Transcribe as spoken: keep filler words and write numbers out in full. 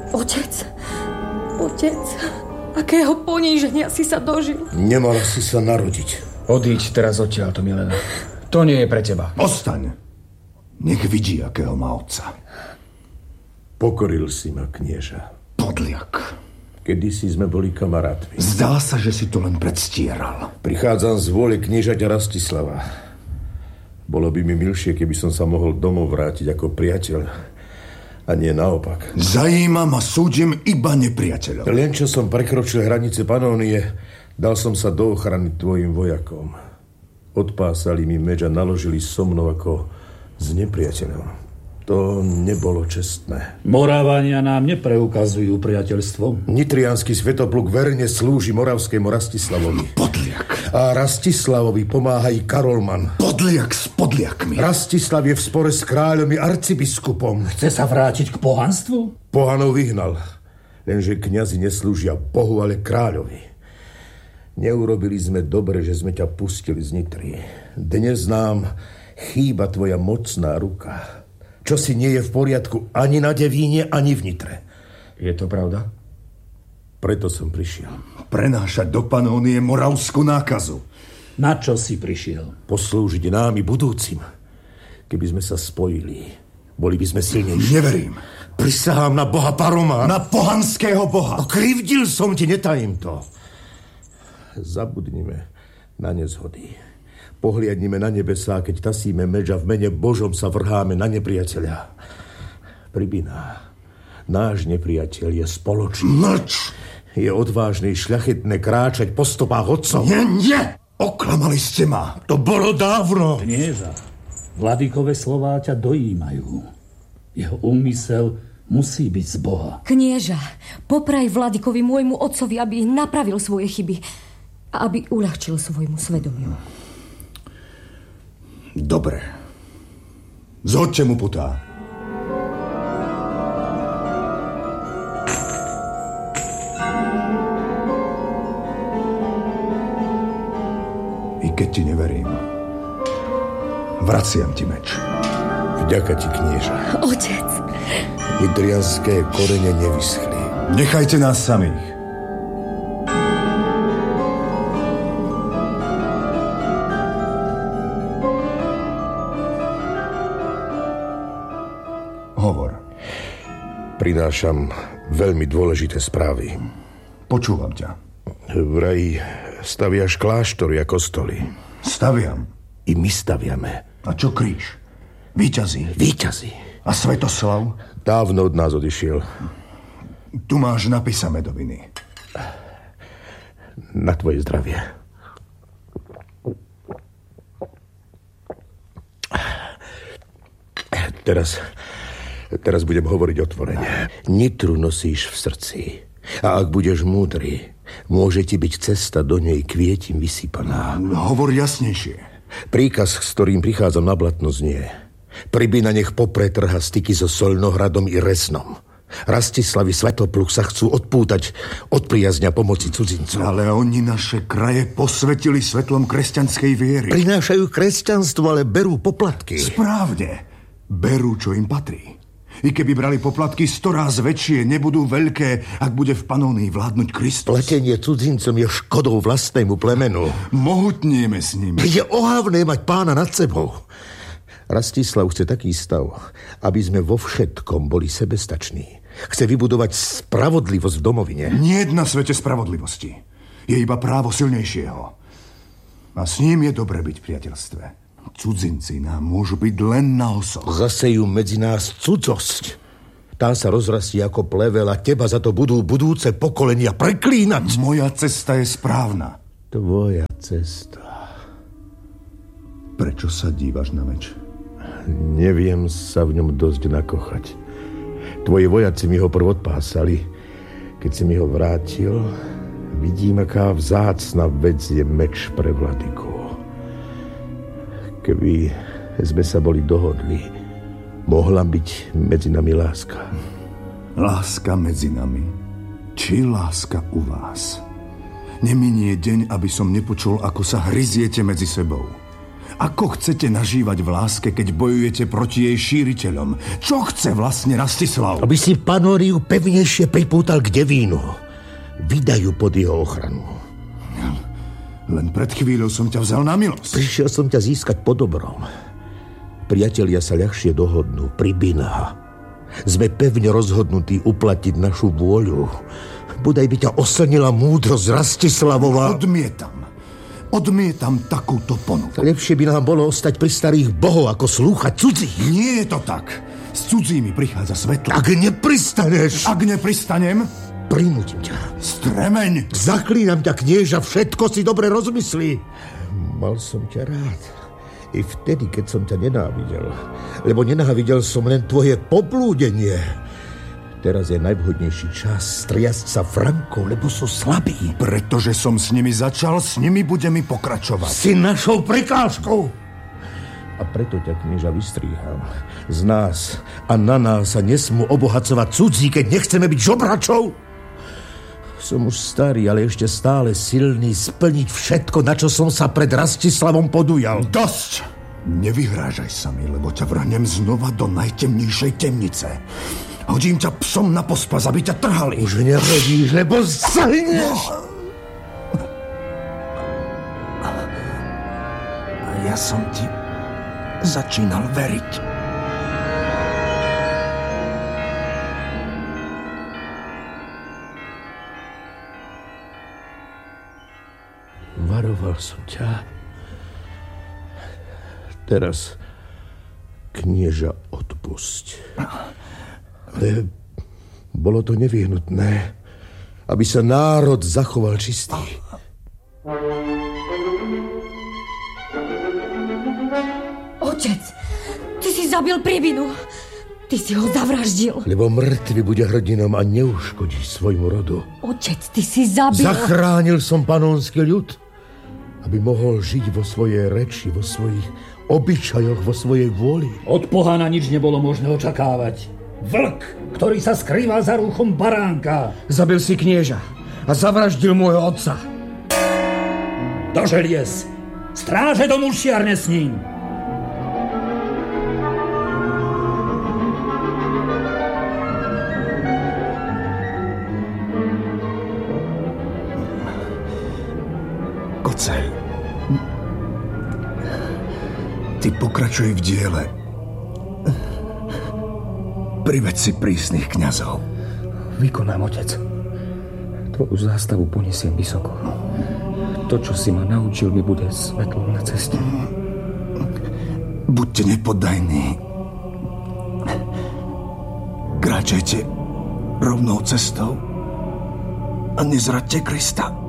Otec, otec, akého poníženia si sa dožil. Nemala si sa narodiť. Odíď teraz odtiaľto, Milena. To nie je pre teba. Ostaň. Nech vidí, akého má otca. Pokoril si ma, knieža. Podliak. Kedysi sme boli kamarátmi. Zdá sa, že si to len predstieral. Prichádzam z vôle kniežaťa Rastislava. Bolo by mi milšie, keby som sa mohol domov vrátiť ako priateľ. A nie naopak. Zajíma ma, súdim iba nepriateľov. Len čo som prekročil hranice Panónie, dal som sa do ochrany tvojim vojakom. Odpásali mi meč a naložili so mnou ako s nepriateľom. To nebolo čestné. Morávania nám nepreukazujú priateľstvo. Nitriansky svetopluk verne slúži moravskému Rastislavovi. Podliak. A Rastislavovi pomáha i Karolman. Podliak s podliakmi. Rastislav je v spore s kráľom i arcibiskupom. Chce sa vrátiť k pohanstvu? Pohanov vyhnal. Lenže kňazi neslúžia Bohu, ale kráľovi. Neurobili sme dobre, že sme ťa pustili z Nitry. Dnes nám chýba tvoja mocná ruka. Čo si nie je v poriadku ani na Devíne, ani v Nitre. Je to pravda? Preto som prišiel. Prenášať do Panónie moravskú nákazu. Na čo si prišiel? Poslúžiť nám i budúcim. Keby sme sa spojili, boli by sme silnejší. Neverím. Prisahám na boha Paroma. Na pohanského boha. Krivdil som ti, netajím to. Zabudnime na nezhody. Pohliadnime na nebesá, keď tasíme meč a v mene Božom sa vrháme na nepriateľa. Pribina, náš nepriateľ je spoločný. Mlč! Je odvážny, šľachetné kráčať po stopách otcov. Nie, nie! Oklamali ste ma. To bolo dávno. Knieža, Vladikové slová ťa dojímajú. Jeho úmysel musí byť z Boha. Knieža, popraj Vladikovi môjmu otcovi, aby napravil svoje chyby a aby uľahčil svojmu svedomiu. Dobre. Zhoďte mu putá. I keď ti neverím, vraciam ti meč. Vďaka ti, knieža. Otec. Nitrianské korene nevyschli. Nechajte nás samých. Hovor. Prinášam veľmi dôležité správy. Počúvam ťa. Vraj staviaš kláštory a kostoly. Staviam. I my staviame. A čo kríž? Víťazí. Víťazí. A Svetoslav? Dávno od nás odišiel. Tu máš napis medoviny. Na tvoje zdravie. Teraz... Teraz budem hovoriť otvorene. Nitru nosíš v srdci. A ak budeš múdry, môže ti byť cesta do nej kvietim vysypaná. Hovor jasnejšie. Príkaz, s ktorým prichádzam na Blatno, znie: Pribina nech popretrha styky so Solnohradom i Reznom. Rastislavi Svetopluk sa chcú odpútať od priazňa pomoci cudzincov. Ale oni naše kraje posvetili svetlom kresťanskej viery. Prinášajú kresťanstvo, ale berú poplatky. Správne. Berú, čo im patrí. I keby brali poplatky storaz väčšie, nebudú veľké, ak bude v Panónii vládnuť Kristus. Pletenie cudzincom je škodou vlastnému plemenu. Mohutnieme s nimi. Je ohavné mať pána nad sebou. Rastislav chce taký stav, aby sme vo všetkom boli sebestační. Chce vybudovať spravodlivosť v domovine. Nie na svete spravodlivosti. Je iba právo silnejšieho. A s ním je dobre byť v priateľstve. Cudzinci nám môžu byť len na osoch. Zasejú medzi nás cudzosť. Tá sa rozrastie ako plevel a teba za to budú budúce pokolenia preklínať. Moja cesta je správna. Tvoja cesta. Prečo sa dívaš na meč? Neviem sa v ňom dosť nakochať. Tvoji vojaci mi ho prv odpásali. Keď si mi ho vrátil, vidím, aká vzácna vec je meč pre Vladiku. Keby sme sa boli dohodli, mohla byť medzi nami láska. Láska medzi nami? Či láska u vás? Neminie deň, aby som nepočul, ako sa hryziete medzi sebou. Ako chcete nažívať v láske, keď bojujete proti jej šíriteľom? Čo chce vlastne Rastislav? Aby si Panóriu pevnejšie pripútal k Devínu. Vydajú pod jeho ochranu. Len pred chvíľou som ťa vzal na milosť. Prišiel som ťa získať po dobrom. Priatelia sa ľahšie dohodnú pri Binaha. Sme pevne rozhodnutí uplatiť našu vôľu. Bodaj by ťa oslnila múdrosť Rastislavova. Odmietam. Odmietam takúto ponuku. Lepšie by nám bolo ostať pri starých bohov, ako slúchať cudzích. Nie je to tak. S cudzími prichádza svetlo. Ak nepristaneš... Ak nepristanem... Prinútim ťa. Stremeň. Zaklínam ťa, knieža, všetko si dobre rozmyslí. Mal som ťa rád. I vtedy, keď som ťa nenávidel. Lebo nenávidel som len tvoje poblúdenie. Teraz je najvhodnejší čas striasť sa Frankov, lebo sú slabí. Pretože som s nimi začal, s nimi budeme pokračovať. Si našou prekážkou. A preto ťa, knieža, vystríham. Z nás a na nás sa nesmú obohacovať cudzí, keď nechceme byť žobračov. Som už starý, ale ešte stále silný splniť všetko, na čo som sa pred Rastislavom podujal. Dosť! Nevyhrážaj sa mi, lebo ťa vrhnem znova do najtemnejšej temnice. Hodím ťa psom na pospas, aby ťa trhali. Už nehodíš, lebo zahyneš. A ja som ti začínal veriť. Varoval som ťa. Teraz, knieža, odpusť. Ale bolo to nevyhnutné, aby sa národ zachoval čistý. Otec, ty si zabil Pribinu. Ty si ho zavraždil. Lebo mŕtvy bude hrdinom a neuškodí svojmu rodu. Otec, ty si zabil... Zachránil som panónsky ľud, aby mohol žiť vo svojej reči, vo svojich obyčajoch, vo svojej vôli. Od pohána nič nebolo možné očakávať. Vlk, ktorý sa skrýva za rúchom baránka. Zabil si knieža a zavraždil môjho otca. Do želiez. Stráže do mušiarne s ním. Kocej, ty pokračuj v diele. Priveď si prísnych kňazov. Vykonám, otec. Tvoju zástavu ponesiem vysoko. To, čo si ma naučil, mi bude svetlom na ceste. Buďte nepoddajní. Kráčajte rovnou cestou a nezraďte Krista.